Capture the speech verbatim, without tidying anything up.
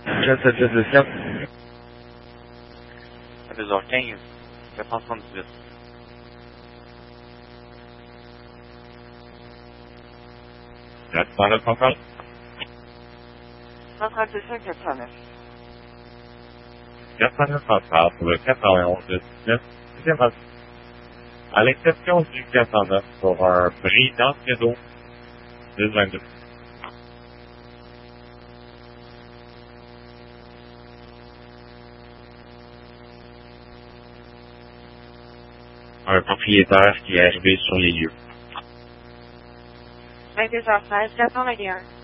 quatre sept sept deux sept. À deux heures quinze, quatre cent soixante-dix-huit. quatre cent neuf encore. cent trente-six, quatre cent neuf. quatre cent neuf encore pour le quatre-vingt-onze dix-neuf. Deuxième offre. À l'exception du quatre cent neuf pour un prix d'ancien d'eau dix vingt-deux. Un propriétaire qui est arrivé sur les lieux. vingt-deux heures seize, quatre cent vingt et un.